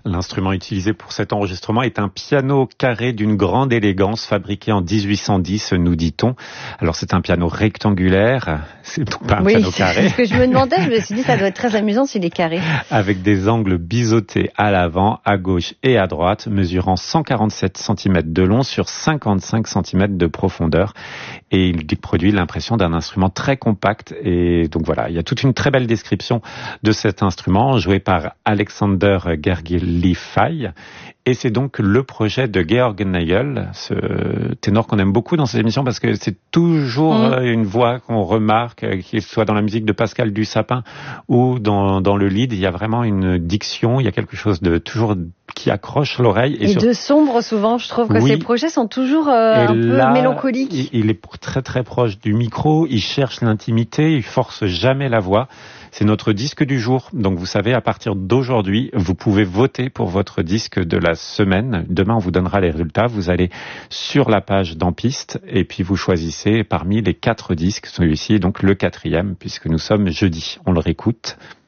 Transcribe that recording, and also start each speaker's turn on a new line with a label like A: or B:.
A: L'instrument utilisé pour cet enregistrement est un piano carré d'une grande élégance, fabriqué en 1810, nous dit-on. Alors c'est un piano rectangulaire, c'est donc pas un piano carré.
B: C'est ce que je me demandais, je me suis dit ça doit être très amusant s'il est carré.
A: Avec des angles biseautés à l'avant, à gauche et à droite, mesurant 147 cm de long sur 55 cm de profondeur. Et il produit l'impression d'un instrument très compact. Et donc voilà, il y a toute une très belle description de cet instrument, joué par Alexander Gergely-Fay. Et c'est donc le projet de Georg Nagel, ce ténor qu'on aime beaucoup dans ces émissions parce que c'est toujours une voix qu'on remarque, qu'il soit dans la musique de Pascal Dussapin ou dans le lead, il y a vraiment une diction, il y a quelque chose de toujours qui accroche l'oreille.
B: Et de sombre souvent, je trouve que ces projets sont toujours un peu mélancoliques.
A: Il est très très proche du micro, il cherche l'intimité, il force jamais la voix. C'est notre disque du jour. Donc vous savez, à partir d'aujourd'hui, vous pouvez voter pour votre disque de la semaine. Demain, on vous donnera les résultats. Vous allez sur la page d'Empiste et puis vous choisissez parmi les 4 disques. Celui-ci est donc le 4e puisque nous sommes jeudi. On le réécoute.